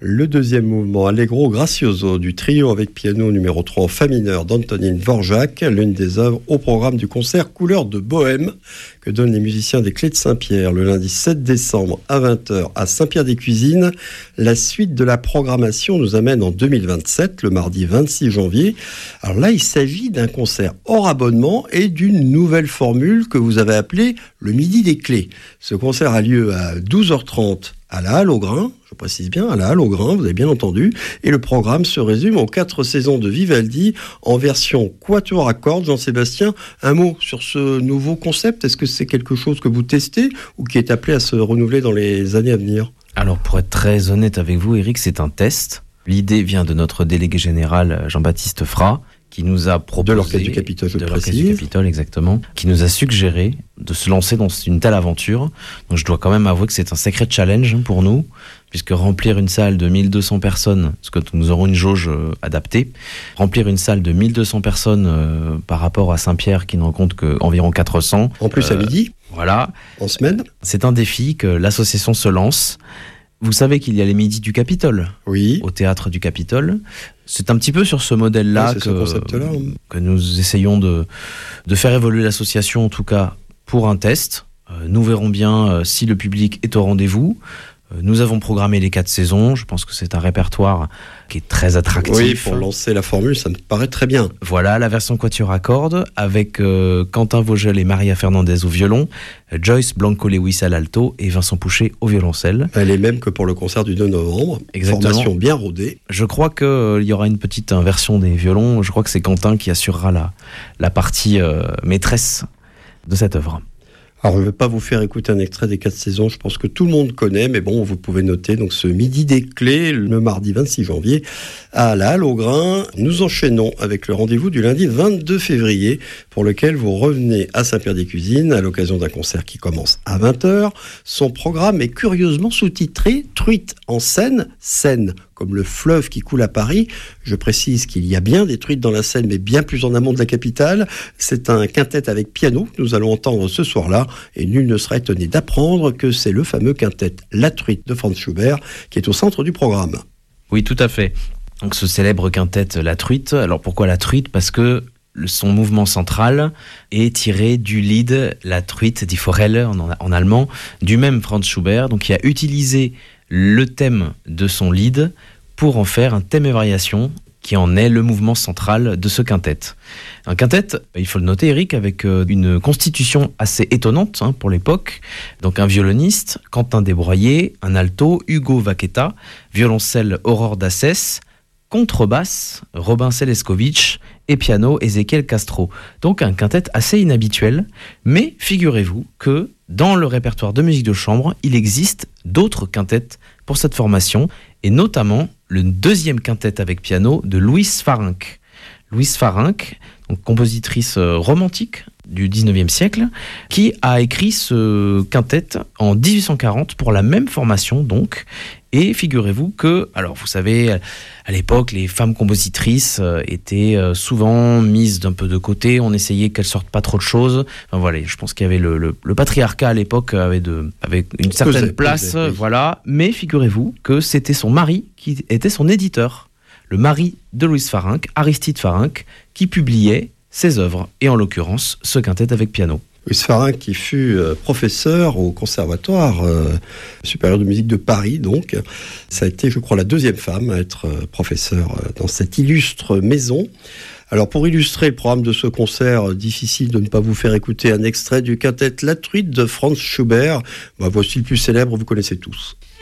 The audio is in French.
Le deuxième mouvement, Allegro Gracioso, du trio avec piano numéro 3 en fa mineur d'Antonín Dvořák, l'une des œuvres au programme du concert Couleurs de Bohème que donnent les musiciens des Clés de Saint-Pierre le lundi 7 décembre à 20h à Saint-Pierre-des-Cuisines. La suite de la programmation nous amène en 2027, le mardi 26 janvier. Alors là, il s'agit d'un concert hors abonnement et d'une nouvelle formule que vous avez appelée le Midi des Clés. Ce concert a lieu à 12h30 à la Halle au Grain, je précise bien, à la Halle au Grain, vous avez bien entendu, et le programme se résume aux 4 saisons de Vivaldi en version quatuor à cordes. Jean-Sébastien, un mot sur ce nouveau concept, est-ce que c'est quelque chose que vous testez ou qui est appelé à se renouveler dans les années à venir ? Alors pour être très honnête avec vous, Eric, c'est un test. L'idée vient de notre délégué général Jean-Baptiste Frat, qui nous a proposé... De l'Orchestre du Capitole, je précise. De l'Orchestre du Capitole, exactement. Qui nous a suggéré de se lancer dans une telle aventure. Donc je dois quand même avouer que c'est un sacré challenge pour nous, puisque remplir une salle de 1200 personnes, parce que nous aurons une jauge adaptée, remplir une salle de 1200 personnes par rapport à Saint-Pierre, qui n'en compte qu'environ 400. En plus à midi. Voilà. En semaine. C'est un défi que l'association se lance. Vous savez qu'il y a les midis du Capitole, oui, au théâtre du Capitole. C'est un petit peu sur ce modèle-là, que nous essayons de faire évoluer l'association, en tout cas pour un test. Nous verrons bien si le public est au rendez-vous. Nous avons programmé les 4 saisons. Je pense que c'est un répertoire qui est très attractif. Oui, pour lancer la formule, ça me paraît très bien. Voilà, la version quatuor à cordes avec Quentin Vogel et Maria Fernandez au violon, Joyce Blanco-Lewis à l'alto et Vincent Pouchet au violoncelle. Elle est même que pour le concert du 2 novembre. Exactement. Formation bien rodée. Je crois qu'il y aura une petite inversion des violons. Je crois que c'est Quentin qui assurera la partie maîtresse de cette œuvre. Alors, je ne vais pas vous faire écouter un extrait des 4 saisons, je pense que tout le monde connaît, mais bon, vous pouvez noter donc ce Midi des Clés, le mardi 26 janvier, à la Halle au Grain. Nous enchaînons avec le rendez-vous du lundi 22 février, pour lequel vous revenez à Saint-Pierre-des-Cuisines, à l'occasion d'un concert qui commence à 20h. Son programme est curieusement sous-titré « Truite en Seine », Seine comme le fleuve qui coule à Paris. Je précise qu'il y a bien des truites dans la Seine, mais bien plus en amont de la capitale. C'est un quintet avec piano que nous allons entendre ce soir-là, et nul ne sera étonné d'apprendre que c'est le fameux quintet La Truite de Franz Schubert qui est au centre du programme. Oui, tout à fait. Donc ce célèbre quintet La Truite. Alors pourquoi La Truite ? Parce que son mouvement central est tiré du Lied La Truite die Forelle en allemand, du même Franz Schubert, donc qui a utilisé le thème de son Lied pour en faire un thème et variation qui en est le mouvement central de ce quintet. Un quintet, il faut le noter Eric, avec une constitution assez étonnante pour l'époque. Donc un violoniste, Quentin Desbroyers, un alto, Hugo Vaqueta, violoncelle Aurore Dassès, contrebasse, Robin Seleskovitch et piano, Ezequiel Castro. Donc un quintet assez inhabituel, mais figurez-vous que dans le répertoire de musique de chambre, il existe d'autres quintets pour cette formation, et notamment le deuxième quintet avec piano de Louise Farinck. Louise Farinck, donc compositrice romantique du 19e siècle, qui a écrit ce quintet en 1840 pour la même formation donc. Et figurez-vous que, alors vous savez, à l'époque, les femmes compositrices étaient souvent mises d'un peu de côté, on essayait qu'elles sortent pas trop de choses. Enfin voilà, je pense qu'il y avait le patriarcat à l'époque avait une certaine place, oui. Voilà. Mais figurez-vous que c'était son mari qui était son éditeur, le mari de Louise Farinck, Aristide Farinck, qui publiait ses œuvres, et en l'occurrence ce quintet avec piano. Louise Farinck qui fut professeur au Conservatoire supérieur de musique de Paris, donc. Ça a été, je crois, la deuxième femme à être professeure dans cette illustre maison. Alors, pour illustrer le programme de ce concert, difficile de ne pas vous faire écouter un extrait du quintet La Truite de Franz Schubert. Voici le plus célèbre, vous connaissez tous.